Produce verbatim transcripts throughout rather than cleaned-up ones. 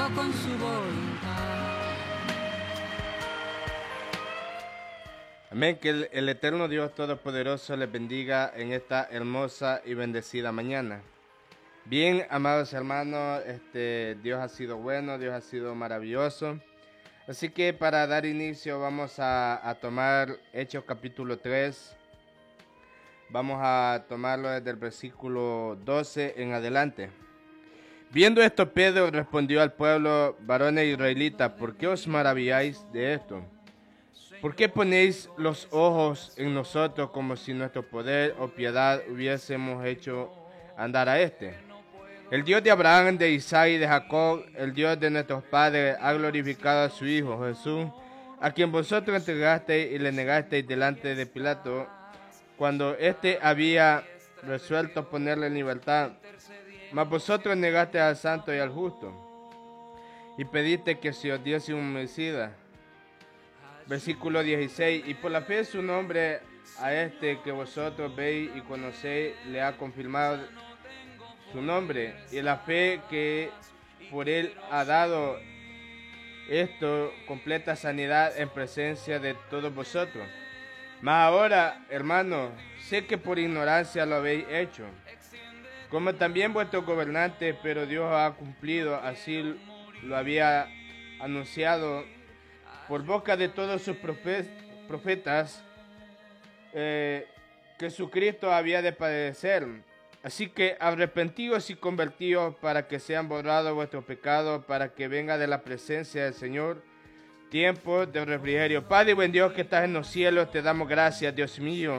acuerdo con su voluntad. Amén, que el, el eterno Dios Todopoderoso les bendiga en esta hermosa y bendecida mañana. Bien, amados hermanos, este, Dios ha sido bueno, Dios ha sido maravilloso. Así que para dar inicio vamos a, a tomar Hechos capítulo tres. Vamos a tomarlo desde el versículo doce en adelante. Viendo esto, Pedro respondió al pueblo: varones israelitas, ¿por qué os maravilláis de esto? ¿Por qué ponéis los ojos en nosotros como si nuestro poder o piedad hubiésemos hecho andar a este? El Dios de Abraham, de Isaac y de Jacob, el Dios de nuestros padres, ha glorificado a su Hijo Jesús, a quien vosotros entregasteis y le negasteis delante de Pilato, cuando éste había resuelto ponerle en libertad. Mas vosotros negasteis al santo y al justo, y pediste que se os diese un homicida. Versículo dieciséis. Y por la fe su nombre a este que vosotros veis y conocéis le ha confirmado su nombre, y la fe que por él ha dado esto completa sanidad en presencia de todos vosotros. Mas ahora, hermanos, sé que por ignorancia lo habéis hecho, como también vuestros gobernantes, pero Dios ha cumplido, así lo había anunciado por boca de todos sus profetas, eh, que su Cristo había de padecer. Así que arrepentíos y convertíos para que sean borrados vuestros pecados, para que venga de la presencia del Señor tiempo de refrigerio. Padre y buen Dios que estás en los cielos, te damos gracias, Dios mío.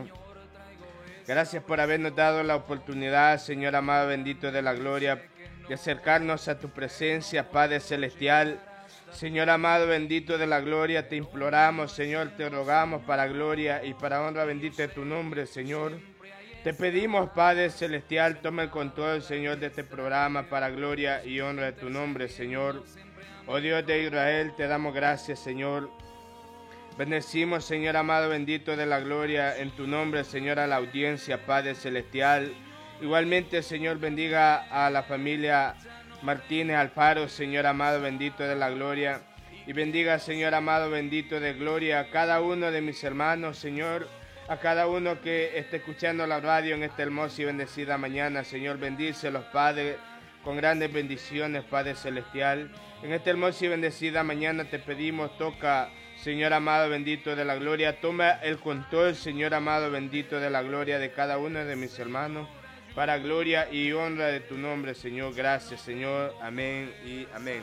Gracias por habernos dado la oportunidad, Señor amado, bendito de la gloria, de acercarnos a tu presencia, Padre celestial. Señor amado, bendito de la gloria, te imploramos, Señor, te rogamos para gloria y para honra, bendito es tu nombre, Señor. Te pedimos, Padre celestial, toma el control, Señor, de este programa para gloria y honra de tu nombre, Señor. Oh Dios de Israel, te damos gracias, Señor. Bendecimos, Señor amado, bendito de la gloria, en tu nombre, Señor, a la audiencia, Padre celestial. Igualmente, Señor, bendiga a la familia Martínez Alfaro, Señor amado, bendito de la gloria. Y bendiga, Señor amado, bendito de gloria, a cada uno de mis hermanos, Señor, a cada uno que esté escuchando la radio en esta hermosa y bendecida mañana, Señor. Bendícelos, Padre, con grandes bendiciones, Padre celestial. En esta hermosa y bendecida mañana te pedimos, toca, Señor amado, bendito de la gloria. Toma el control, Señor amado, bendito de la gloria, de cada uno de mis hermanos, para gloria y honra de tu nombre, Señor. Gracias, Señor. Amén y amén.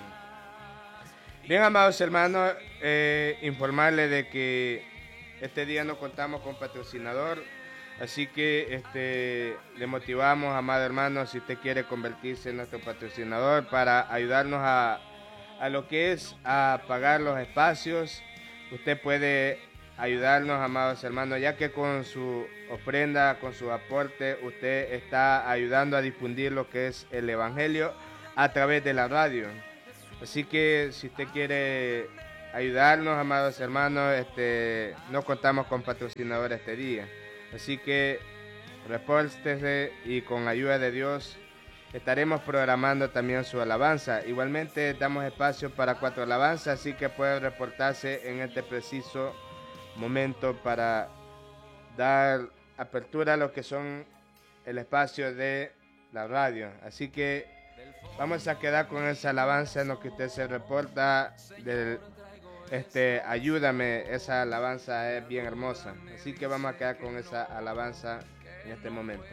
Bien, amados hermanos, eh, informarles de que este día no contamos con patrocinador, así que este, le motivamos, amado hermano, si usted quiere convertirse en nuestro patrocinador para ayudarnos a, a lo que es a pagar los espacios. Usted puede ayudarnos, amados hermanos, ya que con su ofrenda, con su aporte, usted está ayudando a difundir lo que es el Evangelio a través de la radio. Así que si usted quiere ayudarnos, amados hermanos, este, no contamos con patrocinador este día. Así que repórtese y con ayuda de Dios estaremos programando también su alabanza. Igualmente damos espacio para cuatro alabanzas, así que puede reportarse en este preciso momento para dar apertura a lo que son el espacio de la radio. Así que vamos a quedar con esa alabanza en lo que usted se reporta del este ayúdame. Esa alabanza es bien hermosa, así que vamos a quedar con esa alabanza en este momento.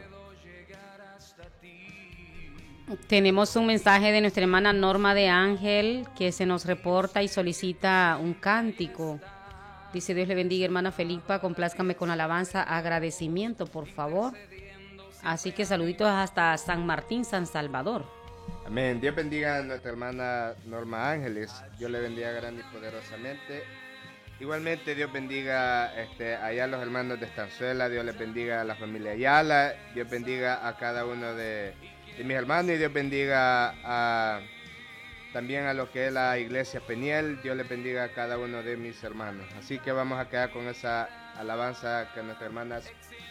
Tenemos un mensaje de nuestra hermana Norma de Ángel, que se nos reporta y solicita un cántico. Dice: Dios le bendiga, hermana Felipa, complázcame con alabanza, agradecimiento, por favor. Así que saluditos hasta San Martín, San Salvador. Amén. Dios bendiga a nuestra hermana Norma Ángeles. Dios le bendiga grande y poderosamente. Igualmente Dios bendiga este, allá a los hermanos de Estanzuela. Dios les bendiga a la familia Ayala. Dios bendiga a cada uno de, de mis hermanos. Y Dios bendiga a, también a lo que es la iglesia Peniel. Dios les bendiga a cada uno de mis hermanos. Así que vamos a quedar con esa alabanza que nuestra hermana